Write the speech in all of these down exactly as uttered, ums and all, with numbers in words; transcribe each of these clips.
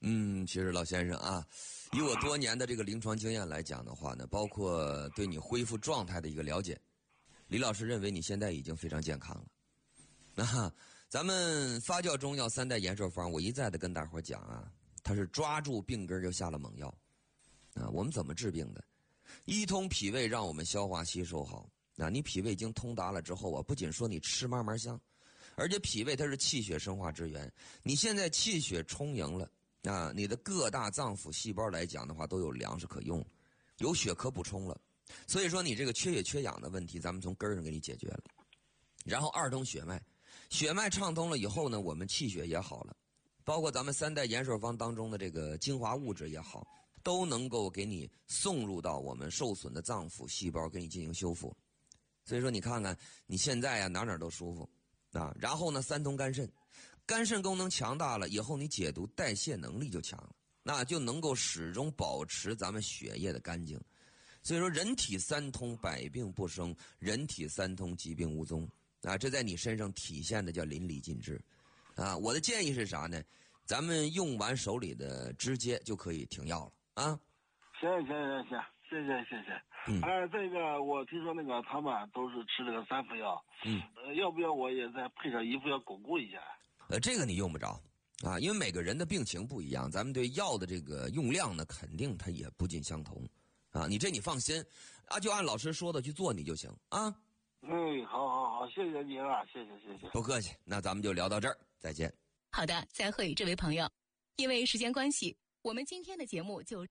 嗯，其实老先生啊，以我多年的这个临床经验来讲的话呢，包括对你恢复状态的一个了解，李老师认为你现在已经非常健康了。那咱们发酵中药三代延寿方，我一再的跟大伙讲啊，它是抓住病根就下了猛药啊。我们怎么治病的？一通脾胃，让我们消化吸收好。那你脾胃经通达了之后啊，不仅说你吃嘛嘛香，而且脾胃它是气血生化之源。你现在气血充盈了，啊，你的各大脏腑细胞来讲的话，都有粮食可用，有血可补充了。所以说你这个缺血缺氧的问题，咱们从根儿上给你解决了。然后二通血脉，血脉畅通了以后呢，我们气血也好了，包括咱们三代延寿方当中的这个精华物质也好，都能够给你送入到我们受损的脏腑细胞，给你进行修复。所以说你看看你现在呀、啊、哪哪都舒服啊。然后呢，三通肝肾，肝肾功能强大了以后，你解毒代谢能力就强了，那就能够始终保持咱们血液的干净。所以说人体三通，百病不生，人体三通，疾病无踪啊，这在你身上体现的叫淋漓尽致啊。我的建议是啥呢？咱们用完手里的直接就可以停药了啊。 行行行行，谢谢谢谢。 嗯， 哎，这个我听说那个他们都是吃这个三副药， 嗯， 呃，要不要我也再配上一副药巩固一下？ 呃，这个你用不着啊，因为每个人的病情不一样，咱们对药的这个用量呢，肯定它也不尽相同啊。你这你放心啊，就按老师说的去做你就行啊。 嗯，好好好，谢谢您啊，谢谢谢谢。 不客气，那咱们就聊到这儿，再见。 好的，再会，这位朋友。因为时间关系，我们今天的节目就。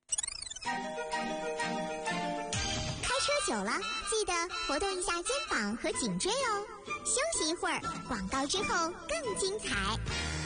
开车久了，记得活动一下肩膀和颈椎哦。休息一会儿，广告之后更精彩。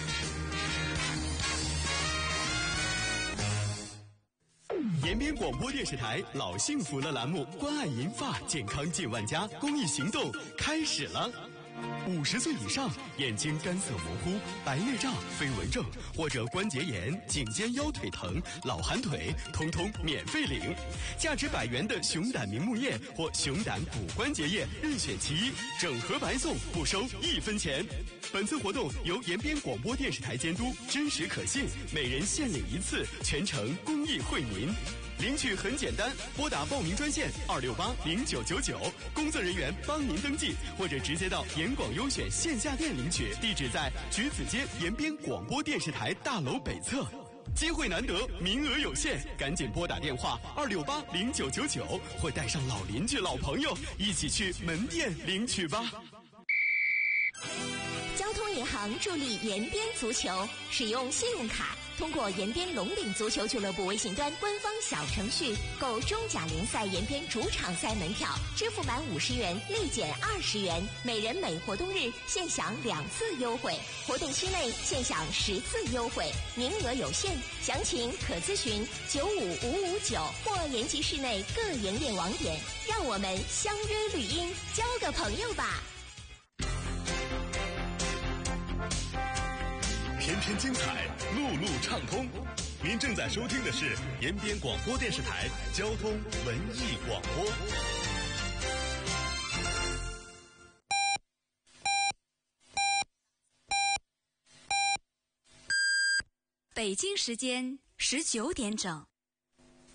延边广播电视台老幸福了栏目关爱银发健康近万家公益行动开始了。五十岁以上，眼睛干涩模糊、白内障、飞蚊症或者关节炎、颈肩腰腿疼、老寒腿，通通免费领。价值百元的熊胆明目液或熊胆骨关节液任选其一，整盒白送，不收一分钱。本次活动由延边广播电视台监督，真实可信，每人限领一次，全程公益惠民。领取很简单，拨打报名专线二六八零九九九，工作人员帮您登记，或者直接到延广优选线下店领取，地址在橘子街延边广播电视台大楼北侧。机会难得，名额有限，赶紧拨打电话二六八零九九九，或带上老邻居、老朋友一起去门店领取吧。 交通银行助力延边足球，使用信用卡。通过延边龙岭足球俱乐部微信端官方小程序购中甲联赛延边主场赛门票，支付满五十元立减二十元，每人每活动日现享两次优惠，活动期内现享十次优惠，名额有限，详情可咨询九五五五九或延吉市内各营业网点。让我们相约绿荫，交个朋友吧。 天天精彩，路路畅通。您正在收听的是延边广播电视台交通文艺广播。 北京时间十九点整。